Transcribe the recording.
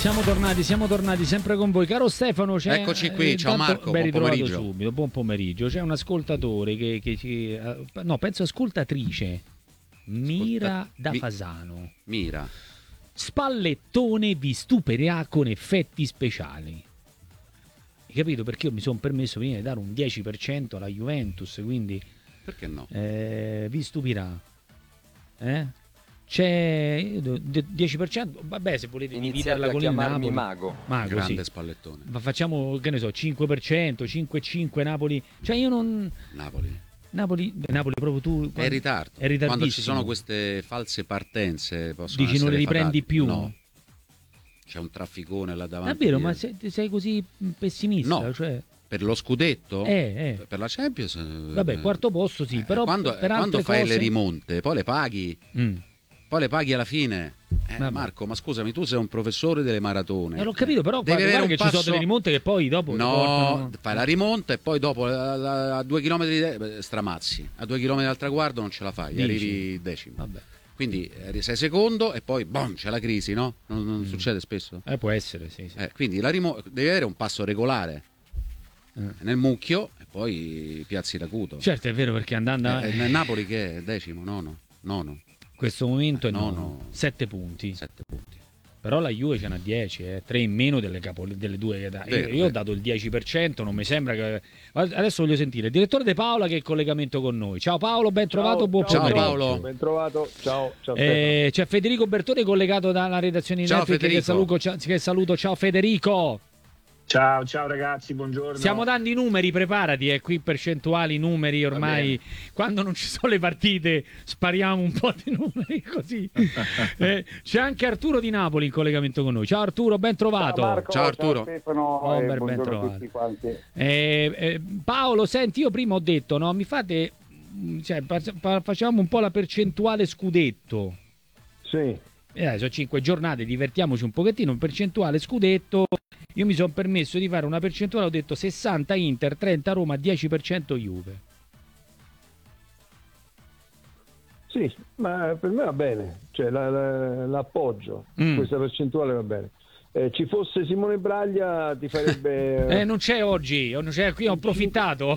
Siamo tornati sempre con voi. Caro Stefano, Eccoci qui, ciao Marco, ben buon pomeriggio. Subito, buon pomeriggio. C'è un ascoltatore no, penso ascoltatrice, Mira da Fasano. Mira. Spallettone vi stupirà con effetti speciali. Hai capito? Perché io mi sono permesso prima di dare un 10% alla Juventus, quindi... Perché no? Vi stupirà. C'è 10%, vabbè, se volete dividerla con il Napoli. Mago. Grande sì. Spallettone. Ma facciamo, che ne so, 5%, 5,5 Napoli. Cioè io non... Napoli proprio tu... È in ritardo. È ritardissimo. Quando ci sono queste false partenze possono dici non le riprendi più? No. C'è un trafficone là davanti. Davvero, ma sei così pessimista? No. Cioè... Per lo scudetto? Per la Champions? Vabbè, quarto posto sì, però quando fai le rimonte, poi le paghi. Poi le paghi alla fine. Marco, ma scusami, tu sei un professore delle maratone. L'ho capito, però guarda che ci sono delle rimonte che poi dopo... No, fai la rimonta e poi dopo a 2 chilometri stramazzi. A 2 chilometri dal traguardo non ce la fai, arrivi decimo. Vabbè. Quindi sei secondo e poi boom, c'è la crisi, no? Non succede spesso? Può essere, sì. Quindi devi avere un passo regolare nel mucchio e poi piazzi l'acuto. Certo, è vero, perché andando... nel Napoli che è? Decimo, nono? In questo momento è 7 punti. 7 punti. Però la Juve ce n'ha 10, 3 in meno delle due che dà. Io ho dato il 10%, non mi sembra che... Adesso voglio sentire il direttore De Paola che è in collegamento con noi. Ciao Paolo, ben trovato, buon pomeriggio. Ciao Paolo. Ben trovato, ciao. C'è Federico Bertone collegato dalla redazione di Netflix che saluto. Ciao Federico. Ciao ragazzi, buongiorno. Stiamo dando i numeri, preparati, qui percentuali, numeri ormai. Quando non ci sono le partite spariamo un po' di numeri così. C'è anche Arturo di Napoli in collegamento con noi. Ciao Arturo, ben trovato. Ciao Marco, ciao Arturo. Ciao Stefano, ben trovato. a tutti quanti. Paolo, senti, io prima ho detto, no, mi fate, facciamo un po' la percentuale scudetto. Sì. Sono 5 giornate, divertiamoci un pochettino, percentuale scudetto. Io mi sono permesso di fare una percentuale, ho detto 60 Inter, 30 Roma, 10% Juve. Sì, ma per me va bene, cioè l'appoggio, questa percentuale va bene. Ci fosse Simone Braglia ti farebbe... non c'è oggi, non c'è, qui ho approfittato